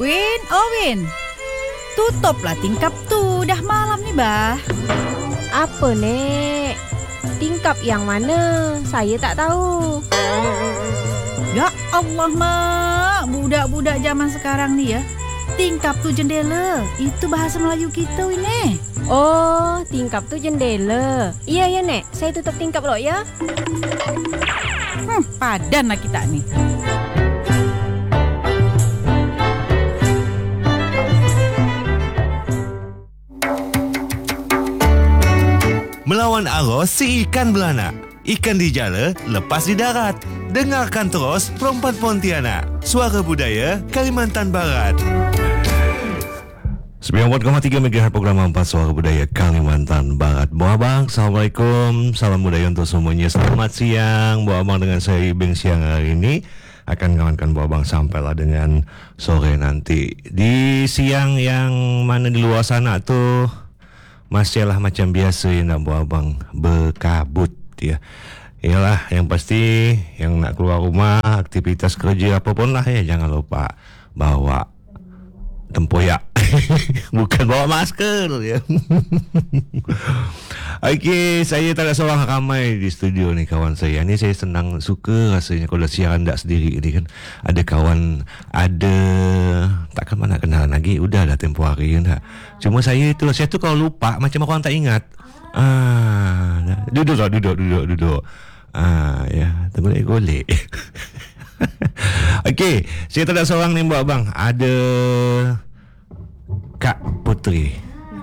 Win, tutuplah tingkap tu. Dah malam ni, bah. Apa, Nek? Tingkap yang mana? Saya tak tahu. Ya Allah, Mak. Budak-budak zaman sekarang ni ya. Tingkap tu jendela. Itu bahasa Melayu kita ini. Oh, tingkap tu jendela. Iya ya, Nek. Saya tutup tingkap loh ya. Padanlah kita ni. Melawan arus si ikan beranak. Ikan di jala, lepas di darat. Dengarkan terus Perempuan Pontianak. Suara Budaya Kalimantan Barat. 94,3 MHz program 4 Suara Budaya Kalimantan Barat. Bu Abang, Assalamualaikum. Salam budaya untuk semuanya. Selamat siang. Bu Abang dengan saya Ibing siang hari ini akan kawankan Bu Abang sampailah dengan sore nanti. Di siang yang mana di luar sana tu masihlah macam biasa ya nak Bu Abang berkabut ya. Yalah, yang pasti yang nak keluar rumah, aktivitas kerja apapun lah ya, jangan lupa bawa tempoyak. Bukan bawa masker ya. Okey, saya tak ada seorang ramai di studio ni kawan saya. Ni saya senang suka rasanya kalau siaran tak sendiri ni kan. Ada kawan, ada takkan mana kenalan lagi. Udah dah tempoh hari kan. Cuma saya tu kalau lupa macam orang tak ingat. Duduk. Ya, tengok golek. Okey, saya tak ada seorang ni buat abang. Ada Kak Putri.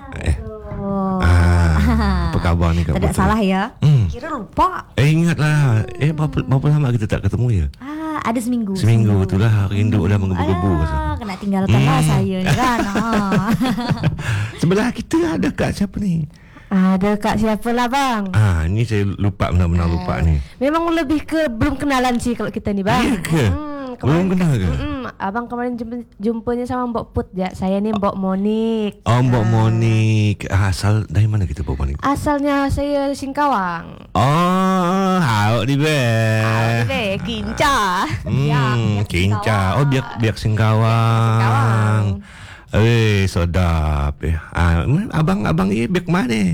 Apa khabar ni Kak Putri? Tak ada salah ya. Kira lupa. Ingatlah. Berapa lama kita tak ketemu ya? Ada seminggu. Seminggu itulah rindu dah menggebu-gebu. Kena tinggalkan lah saya ni kan. Sebelah kita ada Kak siapa ni? Ada Kak siapa lah bang? Ni saya lupa, benar-benar lupa ni. Memang lebih ke belum kenalan sih kalau kita ni bang. Iya ke? Belum kenal ke? Abang kemarin jumpanya sama Mbok Put ya. Saya ni Mbok Monik. Oh, Mbok Monik. Asal dari mana kita Mbok Monik? Asalnya saya Singkawang. Oh, hao di be. Kinca. Kinca. Oh, biak Singkawang. Sedap ya. Abang ini biak mana?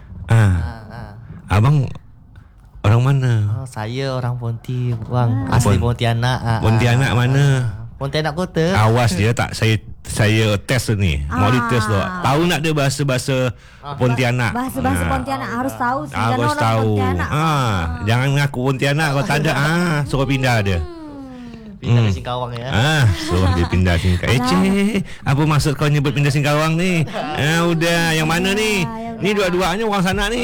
Abang orang mana? Saya orang Ponti, bang. Asli Pontianak. Pontianak mana? Pontianak Kota. Awas dia tak saya test ni. Mau dites tu. Tahu nak dia bahasa Pontianak. Bahasa Pontianak harus tahu sih. Harus tahu. Jangan ngaku Pontianak kalau tak ada. Suruh pindah dia. Pindah ke Singkawang ya. Suruh dia pindah Singkawang. Apa maksud kau nyebut pindah Singkawang ni? Udah, yang mana ni? Ni dua-duanya orang sana ni.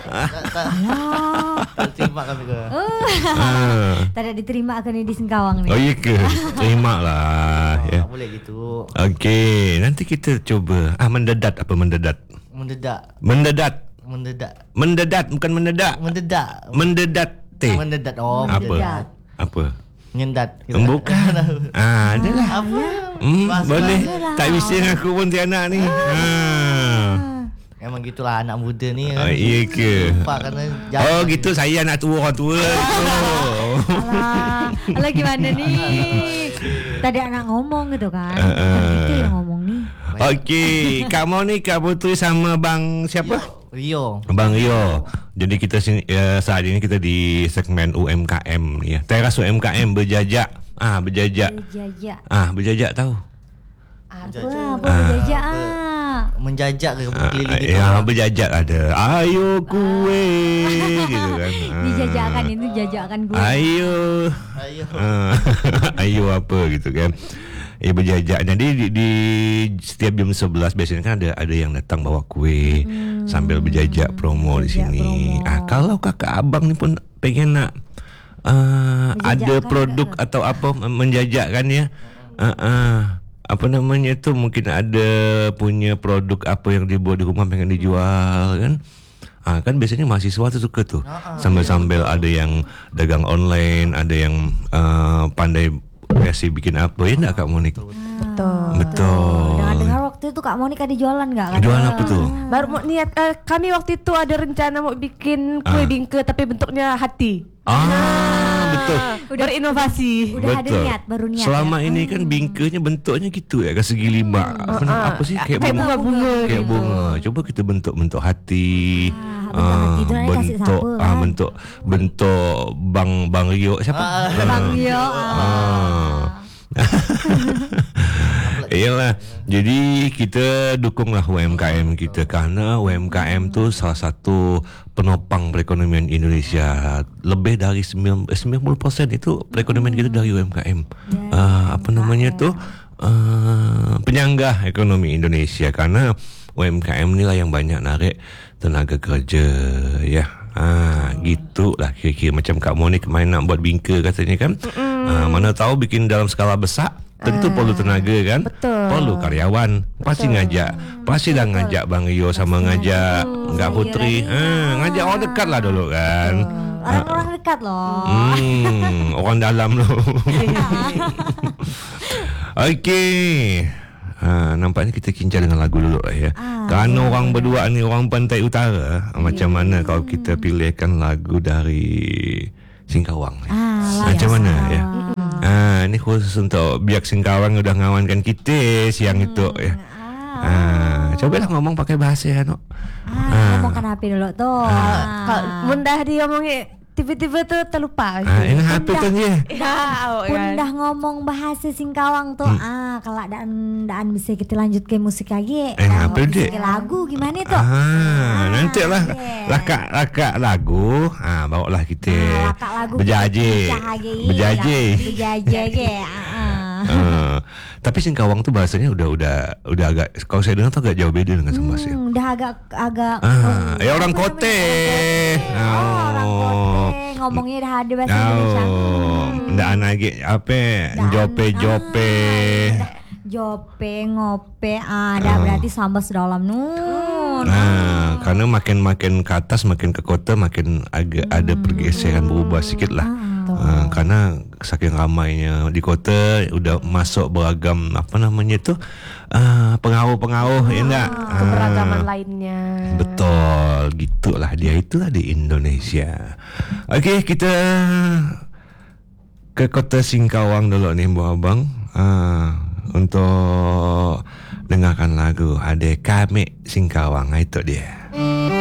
Terima kami ke. Tak ada diterima akan di Singkawang ni. Oh iya ke? Terima lah ya. Boleh gitu. Okey, nanti kita cuba. Mendedat apa mendedat? Mendedat. Mendedat bukan mendedak. Mendedat teh. Mendedat. Apa? Nyendat. Bukan. Adalah. Apa? Boleh. Tak bisa ngaku Pontianak ni. Memang gitulah anak muda ni. Iya ke? Gitu saya anak tua orang tua gitu. Alah gimana ni? Tadi anak ngomong gitu kan. Itu yang ngomong ni. Okey, kamu ni Kak Putri sama Bang siapa? Rio. Bang Rio. Jadi kita saat ini kita di segmen UMKM ya. Teras UMKM berjajak. Berjajak. Berjajak tahu? Apa berjajak? Menjajak ke keliling gitu. Ya, berjajak ada. Ayo kue gitu kan. Dijajakan itu jajakan gue. Ayo apa gitu kan. Berjajak. Jadi di setiap jam 11 biasanya kan ada yang datang bawa kue sambil berjajak promo di sini. Kalau kakak abang ni pun pengen nak ada produk atau apa menjajakkan ya. Apa namanya tu, mungkin ada punya produk apa yang dibuat di rumah pengen dijual kan. Kan biasanya mahasiswa tu suka tu. Sambil-sambil ada yang dagang online, ada yang pandai kreasi bikin apa ya nak Kak Monik? Betul. Dengar waktu itu Kak Monik ada jualan enggak? Jualan apa tu? Baru mau niat kami waktu itu ada rencana mau bikin kue bingke tapi bentuknya hati. betul. Berinovasi. Udah ada Betul. niat, baru niat. Selama ya? ini kan bingkanya bentuknya gitu ya, kan segi lima. Apa sih kayak bunga-bunga kayak gitu. bunga. Coba kita bentuk hati. bentuk hati itu nanti kasih bentuk siapa, kan? bentuk Bang Rio siapa? Bang Rio. Iyalah. Jadi kita dukunglah UMKM kita, karena UMKM tu salah satu penopang perekonomian Indonesia. Lebih dari 90% itu perekonomian kita dari UMKM. Apa namanya tu? Penyangga ekonomi Indonesia, karena UMKM inilah yang banyak narik tenaga kerja, ya. Gitulah kira-kira. Macam Kak Moni kemarin nak buat bingka katanya kan. Mana tahu bikin dalam skala besar, tentu perlu tenaga kan. Betul. Perlu karyawan. Pasti dah ngajak Bang Rio sama ngajak Kak Putri. Ngajak orang dekat lah dulu kan. Orang-orang dekat loh. Orang dalam loh. Okey. Nampaknya kita kincah dengan lagu dulu lah ya. Kerana orang berdua ni orang pantai utara, macam mana kalau kita pilihkan lagu dari Singkawang? Macam mana ya? Ni khusus untuk biak Singkawang udah ngawankan kita siang itu ya. Cobalah ngomong pakai bahasa ya, Nok. Ngomongkan HP dulu tuh. Kalau mundah diomongin tiba-tiba tuh terlupa. Ini HP kan dia. Pun dah ngomong bahasa Singkawang tuh. Kalau daan bisa kita lanjut ke musik lagi. Apa dia? Ke lagu gimana tuh? Nanti lah lakak lagu. Bawalah kita Lakak lagu berjaji. Tapi Singkawang tuh bahasanya udah agak, kalau saya dengar tuh agak jauh beda dengan Sambas ya. Udah agak Orang kote. Orang kote ngomongnya dah ada bahasa Indonesia. Ndak lagi apa? Jope. Jope ngope dah berarti Sambas dalam nun. Karena makin ke atas, makin ke kota, makin agak ada pergeseran, berubah sikit lah. Karena saking ramainya di kota, udah masuk beragam apa namanya tu, pengaruh-pengaruh ya enggak? Keberagaman lainnya. Betul, gitulah dia, itulah di Indonesia. Okey, kita ke kota Singkawang dulu nih, Bu Abang. Untuk dengarkan lagu Ade Kami Singkawang, itu dia.